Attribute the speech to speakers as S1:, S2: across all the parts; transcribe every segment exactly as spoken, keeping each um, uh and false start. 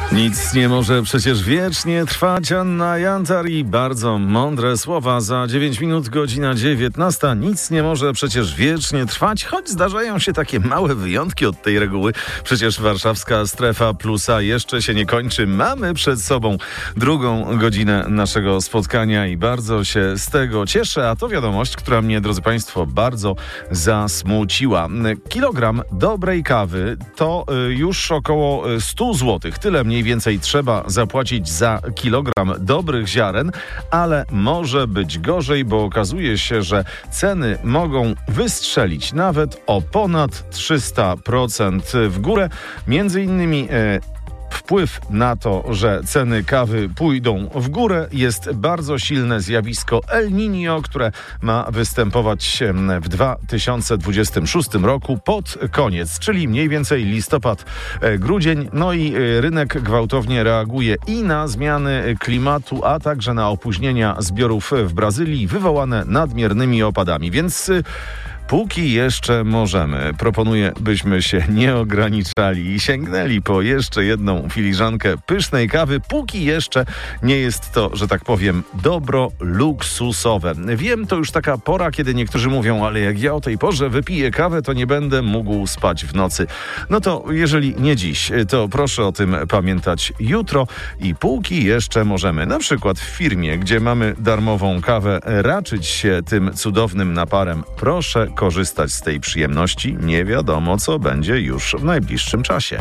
S1: Nic nie może przecież wiecznie trwać. Anna Jantar i bardzo mądre słowa. Za dziewięć minut, godzina dziewiętnasta. Nic nie może przecież wiecznie trwać, choć zdarzają się takie małe wyjątki od tej reguły. Przecież warszawska strefa plusa jeszcze się nie kończy. Mamy przed sobą drugą godzinę naszego spotkania i bardzo się z tego cieszę. A to wiadomość, która mnie, drodzy Państwo, bardzo zasmuciła. Kilogram dobrej kawy to już około sto złotych. Tyle mniej więcej trzeba zapłacić za kilogram dobrych ziaren, ale może być gorzej, bo okazuje się, że ceny mogą wystrzelić nawet o ponad trzysta procent w górę. Między innymi e, Wpływ na to, że ceny kawy pójdą w górę, jest bardzo silne zjawisko El Niño, które ma występować w dwa tysiące dwudziestym szóstym roku pod koniec, czyli mniej więcej listopad, grudzień. No i rynek gwałtownie reaguje i na zmiany klimatu, a także na opóźnienia zbiorów w Brazylii wywołane nadmiernymi opadami. Więc póki jeszcze możemy, proponuję, byśmy się nie ograniczali i sięgnęli po jeszcze jedną filiżankę pysznej kawy, póki jeszcze nie jest to, że tak powiem, dobro luksusowe. Wiem, to już taka pora, kiedy niektórzy mówią, ale jak ja o tej porze wypiję kawę, to nie będę mógł spać w nocy. No to jeżeli nie dziś, to proszę o tym pamiętać jutro i póki jeszcze możemy, na przykład w firmie, gdzie mamy darmową kawę, raczyć się tym cudownym naparem, proszę korzystać z tej przyjemności. Nie wiadomo, co będzie już w najbliższym czasie.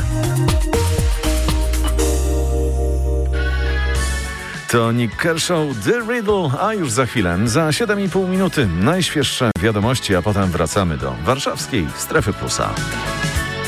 S1: To Nick Kershaw, The Riddle, a już za chwilę, za siedem i pół minuty, najświeższe wiadomości, a potem wracamy do warszawskiej Strefy Plusa.